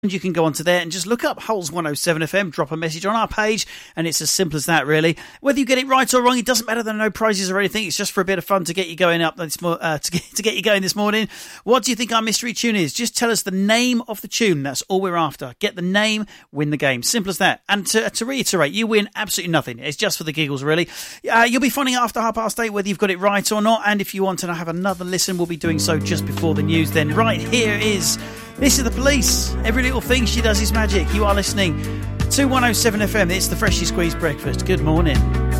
You can go onto there and just look up Holes 107 FM, drop a message on our page, and it's as simple as that, really. Whether you get it right or wrong, it doesn't matter. There are no prizes or anything. It's just for a bit of fun to get you going up to get you going this morning. What do you think our mystery tune is? Just tell us the name of the tune. That's all we're after. Get the name, win the game. Simple as that. And to reiterate, you win absolutely nothing. It's just for the giggles, really. You'll be finding out after 8:30 whether you've got it right or not. And if you want to have another listen, we'll be doing so just before the news. Then right here is... This is the Police. Every little thing she does is magic. You are listening to 107 FM. It's the Freshly Squeezed Breakfast. Good morning.